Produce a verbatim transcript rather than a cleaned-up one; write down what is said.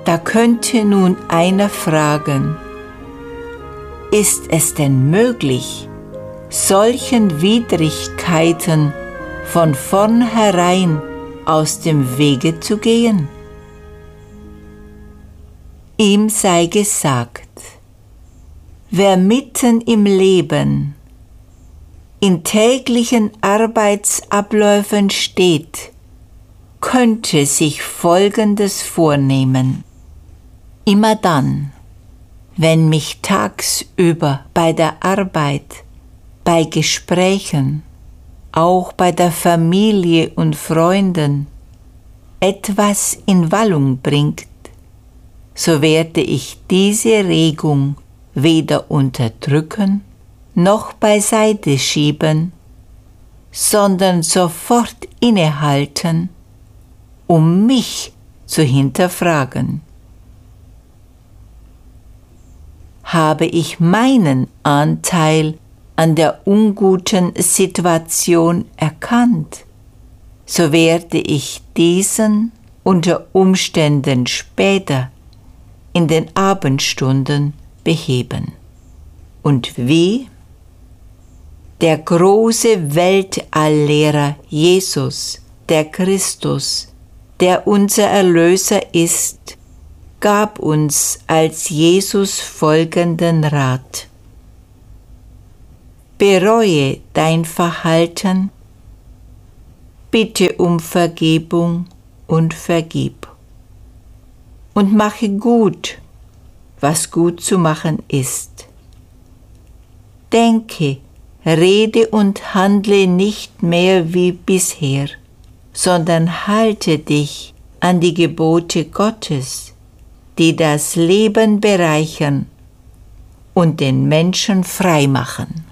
Da könnte nun einer fragen: Ist es denn möglich, solchen Widrigkeiten von vornherein aus dem Wege zu gehen? Ihm sei gesagt: Wer mitten im Leben in täglichen Arbeitsabläufen steht, könnte sich Folgendes vornehmen: Immer dann, wenn mich tagsüber bei der Arbeit, bei Gesprächen, auch bei der Familie und Freunden etwas in Wallung bringt, so werde ich diese Regung weder unterdrücken noch beiseite schieben, sondern sofort innehalten, um mich zu hinterfragen. Habe ich meinen Anteil an der unguten Situation erkannt, so werde ich diesen unter Umständen später in den Abendstunden beheben. Und wie? Der große Weltalllehrer Jesus, der Christus, der unser Erlöser ist, gab uns als Jesus folgenden Rat: Bereue dein Verhalten, bitte um Vergebung und vergib. Und mache gut, was gut zu machen ist. Denke, rede und handle nicht mehr wie bisher, sondern halte dich an die Gebote Gottes, die das Leben bereichern und den Menschen frei machen.